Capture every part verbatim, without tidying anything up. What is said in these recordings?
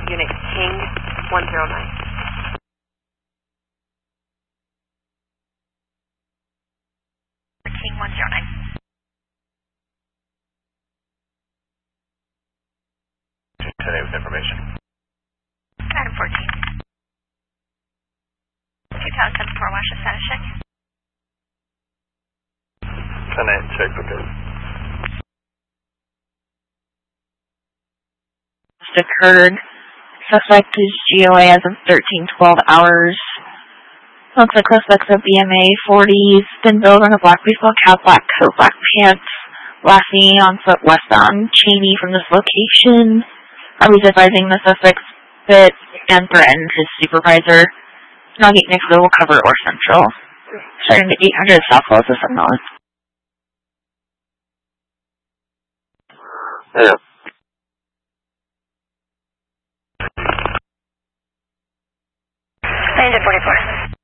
Unit King one zero nine. King one zero nine. ten eight with information. Item fourteen. two thousand seven four Washington status check. ten eight, check, okay. Occurred. Suspect is G O A as of thirteen twelve hours. Looks like suspect's a B M A forties, thin build on a black baseball cap, black coat, black pants. Last seen on foot westbound Cheney from this location. I was advising the suspect bit and threatened his supervisor. Nugget Nixville will cover or central. Starting to eight hundred Southwest of North. Yeah. Ninety forty-four.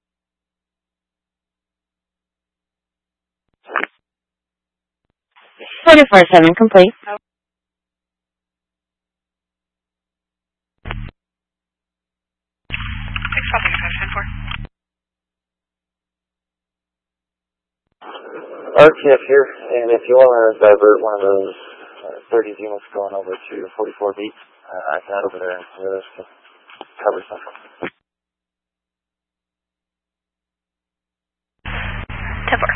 forty-four seven complete. Six twelve ten four. R T F here, and if you want to divert one of those uh, thirties units going over to forty-four B, uh, I can head over there and with us to cover something. ten four.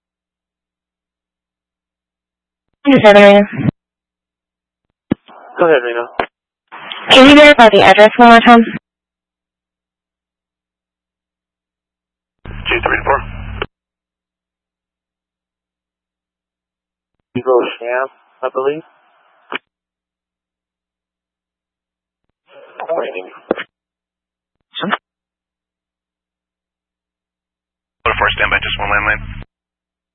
Go ahead, Reno. Can you verify the address one more time? G three four. Eagle Sham, I believe. Waiting. One four, stand by, just one landline.